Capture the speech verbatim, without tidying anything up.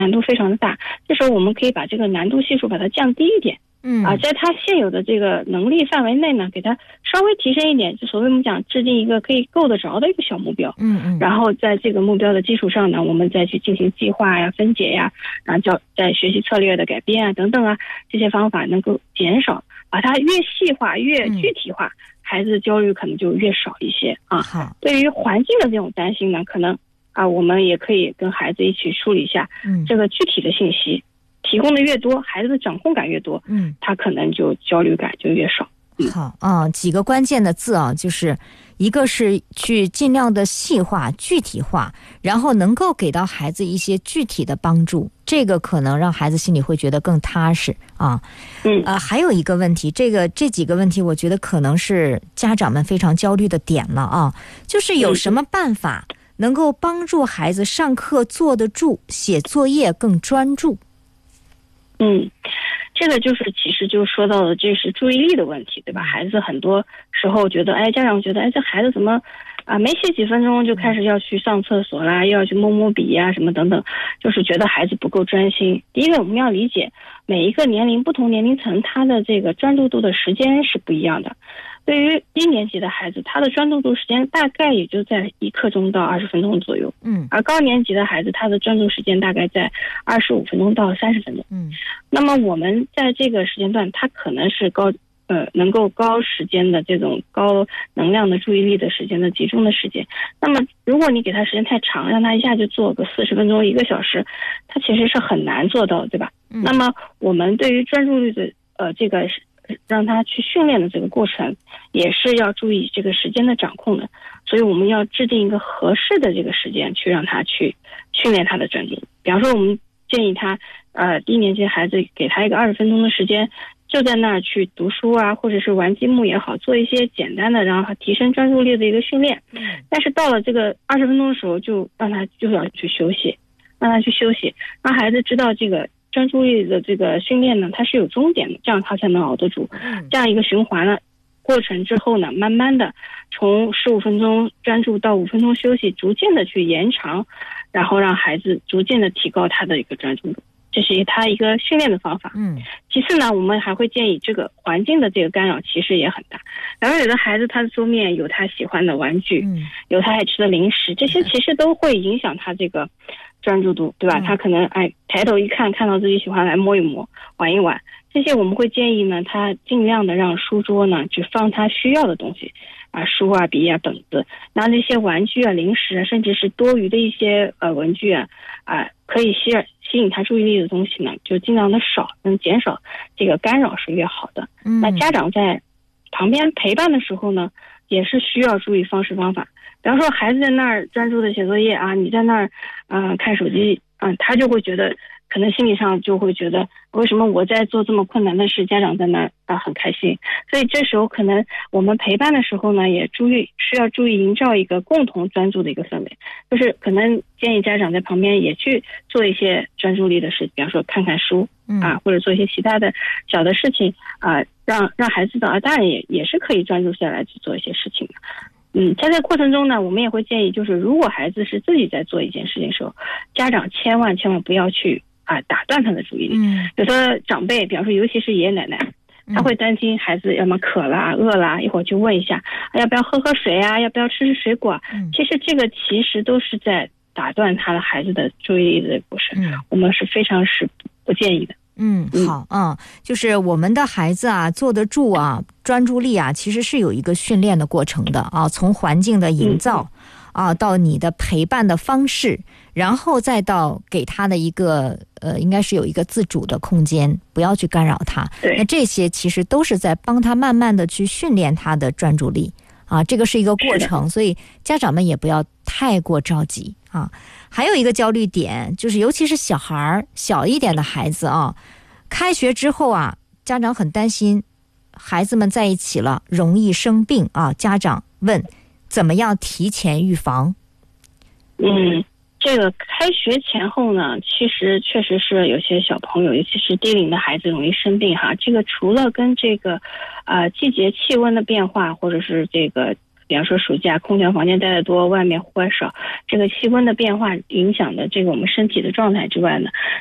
难度非常的大，这时候我们可以把这个难度系数把它降低一点。 嗯啊，在他现有的这个能力范围内呢，给他稍微提升一点，就所谓我们讲制定一个可以够得着的一个小目标。 嗯嗯， 然后在这个目标的基础上呢，我们再去进行计划呀、分解呀，然后教在学习策略的改变啊等等啊，这些方法能够减少，把它越细化越具体化，嗯、孩子的焦虑可能就越少一些啊。 好， 对于环境的这种担心呢，可能啊，我们也可以跟孩子一起梳理一下， 嗯， 这个具体的信息。提供的越多，孩子的掌控感越多， 嗯， 他可能就焦虑感就越少。 嗯、好啊，几个关键的字啊，就是一个是去尽量的细化、具体化，然后能够给到孩子一些具体的帮助，这个可能让孩子心里会觉得更踏实啊。 嗯呃，还有一个问题，这个这几个问题，我觉得可能是家长们非常焦虑的点了啊，就是有什么办法能够帮助孩子上课坐得住，写作业更专注？ 嗯，这个就是其实就说到了，这是注意力的问题，对吧？孩子很多时候觉得，哎，家长觉得，哎，这孩子怎么啊，没写几分钟就开始要去上厕所啦，又要去摸摸笔呀，什么等等，就是觉得孩子不够专心。第一个，我们要理解每一个年龄、不同年龄层，他的这个专注度的时间是不一样的。对于低年级的孩子，他的专注度时间大概也就在一刻钟到二十分钟左右， 嗯， 而高年级的孩子，他的专注时间大概在二十五分钟到三十分钟， 嗯。 那么我们在这个时间段，他可能是高呃能够高时间的这种高能量的注意力的时间的集中的时间。那么如果你给他时间太长，让他一下就做个四十分钟、一个小时，他其实是很难做到，对吧？ 嗯、 那么我们对于专注力的呃这个让他去训练的这个过程，也是要注意这个时间的掌控的，所以我们要制定一个合适的这个时间去让他去训练他的专注力。比方说，我们建议他，呃，低年级孩子给他一个二十分钟的时间，就在那儿去读书啊，或者是玩积木也好，做一些简单的让他提升专注力的一个训练。 嗯。 但是到了这个二十分钟的时候，就让他就要去休息，让他去休息，让孩子知道这个专注力的这个训练呢，它是有终点的，这样他才能熬得住。这样一个循环呢过程之后呢，慢慢的从十五分钟专注到五分钟休息，逐渐的去延长，然后让孩子逐渐的提高他的一个专注度，这是他一个训练的方法。 嗯， 其次呢，我们还会建议这个环境的这个干扰其实也很大。然后有的孩子他的桌面有他喜欢的玩具， 嗯， 有他爱吃的零食，这些其实都会影响他这个专注度，对吧？ 嗯、 他可能哎抬头一看，看到自己喜欢来摸一摸，玩一玩。这些我们会建议呢，他尽量的让书桌呢去放他需要的东西啊，书啊、笔啊、本子。那这些玩具啊、零食啊，甚至是多余的一些呃文具啊啊，可以吸吸引他注意力的东西呢，就尽量的少，能减少这个干扰是越好的。 嗯， 那家长在旁边陪伴的时候呢，也是需要注意方式方法。比方说，孩子在那儿专注的写作业啊，你在那儿嗯、呃、看手机啊、呃，他就会觉得。可能心理上就会觉得，为什么我在做这么困难的事，家长在那儿啊很开心。所以这时候可能我们陪伴的时候呢，也注意需要注意营造一个共同专注的一个氛围，就是可能建议家长在旁边也去做一些专注力的事，比方说看看书啊，或者做一些其他的小的事情啊，让让孩子的啊大人也也是可以专注下来去做一些事情的。嗯，在这个过程中呢，我们也会建议，就是如果孩子是自己在做一件事情的时候，家长千万千万不要去啊打断他的注意力。 嗯， 有的长辈，比方说尤其是爷爷奶奶，他会担心孩子要么渴啦、饿啦，一会儿就问一下，要不要喝喝水啊，要不要吃吃水果。 嗯， 其实这个其实都是在打断他的孩子的注意力的过程。 嗯， 我们是非常是不建议的。 嗯，好啊、嗯，就是我们的孩子啊，坐得住啊，专注力啊，其实是有一个训练的过程的啊，从环境的营造、嗯、啊，到你的陪伴的方式，然后再到给他的一个呃，应该是有一个自主的空间，不要去干扰他。那这些其实都是在帮他慢慢的去训练他的专注力啊，这个是一个过程，所以家长们也不要太过着急啊。还有一个焦虑点，就是尤其是小孩小一点的孩子啊，开学之后啊，家长很担心孩子们在一起了容易生病啊。家长问怎么样提前预防？ 嗯，这个开学前后呢，其实确实是有些小朋友，尤其是低龄的孩子容易生病哈。这个除了跟这个呃季节气温的变化，或者是这个比方说暑假空调房间待得多，外面户外少，这个气温的变化影响的这个我们身体的状态之外呢，